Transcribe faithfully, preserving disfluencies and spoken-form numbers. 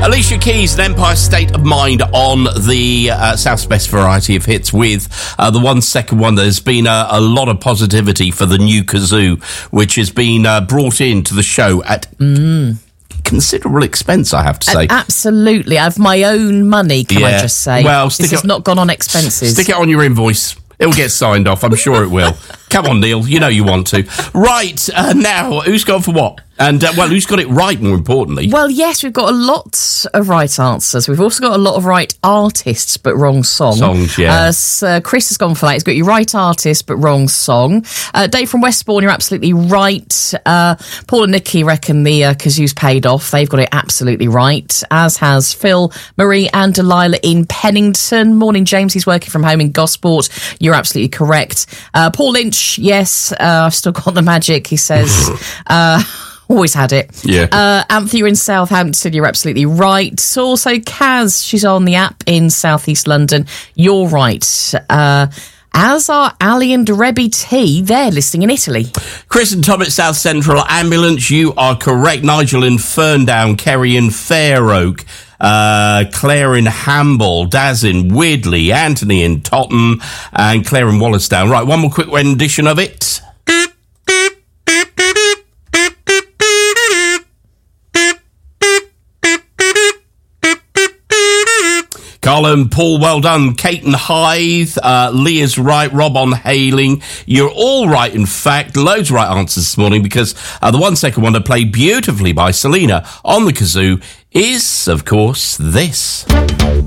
Alicia Keys and Empire State of Mind on the uh, South's Best Variety of Hits with uh, the One Second Wonder. There's been a, a lot of positivity for the new kazoo, which has been uh, brought into the show at mm. considerable expense, I have to say. Uh, absolutely. I have my own money, can yeah. I just say? Well, stick this it, has not gone on expenses. Stick it on your invoice. It'll get signed off. I'm sure it will. Come on, Neil. You know you want to. Right, uh, now, who's gone for what? And, uh, well, who's got it right, more importantly? Well, yes, we've got a lot of right answers. We've also got a lot of right artists, but wrong song. Songs, yeah. Uh, so Chris has gone for that. He's got your right artist, but wrong song. Uh, Dave from Westbourne, you're absolutely right. Uh, Paul and Nikki reckon the uh, kazoo's paid off. They've got it absolutely right, as has Phil, Marie and Delilah in Pennington. Morning, James. He's working from home in Gosport. You're absolutely correct. Uh, Paul Lynch, yes, uh, I've still got the magic, he says. uh... Always had it. Yeah. Uh, Anthea in Southampton, you're absolutely right. Also, Kaz, she's on the app in South East London. You're right. Uh, as are Ali and Rebby T. They're listening in Italy. Chris and Tom at South Central Ambulance, you are correct. Nigel in Ferndown, Kerry in Fair Oak, uh, Claire in Hamble, Daz in Widley, Anthony in Totton, and Claire in Wallasdown. Right, one more quick rendition of it. Colin, Paul, well done. Kate and Hythe, uh, Leah's right, Rob on Hailing. You're all right, in fact. Loads of right answers this morning because uh, the One Second Wonder played beautifully by Selena on the kazoo is, of course, this.